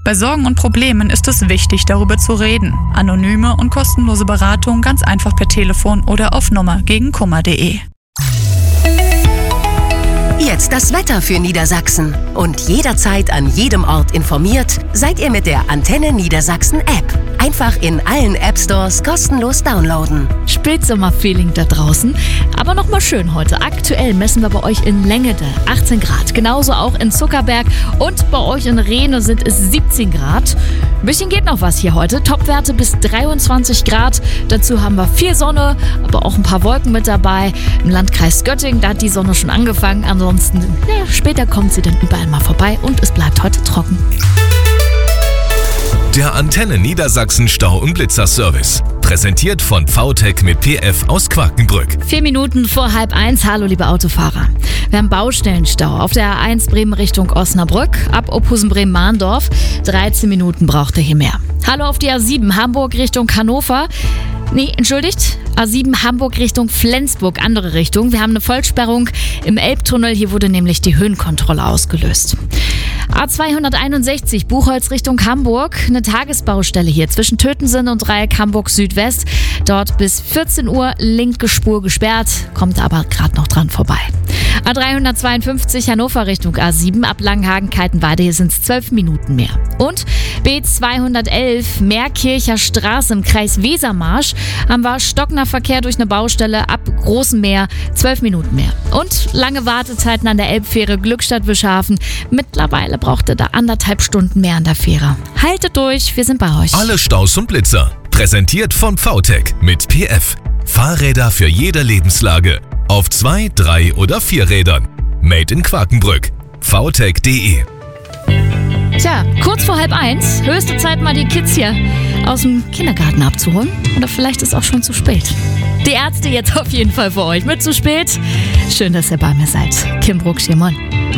Bei Sorgen und Problemen ist es wichtig, darüber zu reden. Anonyme und kostenlose Beratung ganz einfach per Telefon oder auf nummergegenkummer.de. Jetzt das Wetter für Niedersachsen. Und jederzeit an jedem Ort informiert, seid ihr mit der Antenne Niedersachsen App. Einfach in allen App-Stores kostenlos downloaden. Spätsommer-Feeling da draußen. Aber nochmal schön heute. Aktuell messen wir bei euch in Längede 18 Grad. Genauso auch in Zuckerberg. Und bei euch in Rehne sind es 17 Grad. Ein bisschen geht noch was hier heute. Topwerte bis 23 Grad. Dazu haben wir viel Sonne, aber auch ein paar Wolken mit dabei. Im Landkreis Göttingen, da hat die Sonne schon angefangen. Ansonsten, später kommt sie dann überall mal vorbei und es bleibt heute trocken. Der Antenne Niedersachsen Stau- und Blitzer-Service. Präsentiert von VTech mit PF aus Quakenbrück. 4 Minuten vor 12:30. Hallo, liebe Autofahrer. Wir haben Baustellenstau auf der A1 Bremen Richtung Osnabrück. Ab Opusen Bremen-Mahndorf. 13 Minuten braucht ihr hier mehr. Hallo auf die A7 Hamburg Richtung Hannover. A7 Hamburg Richtung Flensburg, andere Richtung. Wir haben eine Vollsperrung im Elbtunnel. Hier wurde nämlich die Höhenkontrolle ausgelöst. A261 Buchholz Richtung Hamburg. Eine Tagesbaustelle hier zwischen Tötensen und Dreieck Hamburg Südwest. Dort bis 14 Uhr linke Spur gesperrt. Kommt aber gerade noch dran vorbei. A352 Hannover Richtung A7 ab Langenhagen-Kaltenweide. Hier sind es 12 Minuten mehr. Und B211 Meerkircher Straße im Kreis Wesermarsch haben wir stockender Verkehr durch eine Baustelle ab Großem Meer, 12 Minuten mehr. Und lange Wartezeiten an der Elbfähre Glückstadt-Wischhafen. Mittlerweile braucht ihr da 1,5 Stunden mehr an der Fähre. Haltet durch, wir sind bei euch. Alle Staus und Blitzer. Präsentiert von VTech mit PF. Fahrräder für jede Lebenslage. Auf 2, 3 oder 4 Rädern. Made in Quakenbrück. VTech.de. Tja, kurz vor 12:30. Höchste Zeit, mal die Kids hier aus dem Kindergarten abzuholen. Oder vielleicht ist auch schon zu spät. Die Ärzte jetzt auf jeden Fall für euch. Mit zu spät. Schön, dass ihr bei mir seid. Kim Brucksch hier, moin.